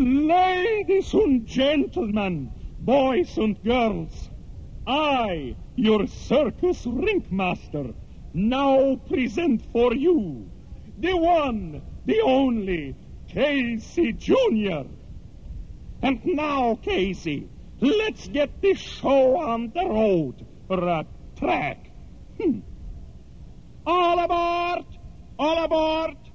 Ladies and gentlemen, boys and girls, I, your circus ringmaster, now present for you the one, the only, Casey Jr. And now, Casey, let's get the show on the road, or track. All aboard! All aboard!